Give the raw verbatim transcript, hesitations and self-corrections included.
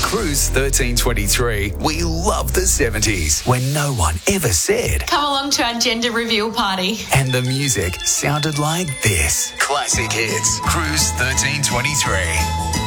Cruise thirteen twenty-three, we love the seventies when no one ever said. Come along to our gender reveal party. And the music sounded like this. Classic hits. Cruise thirteen twenty-three.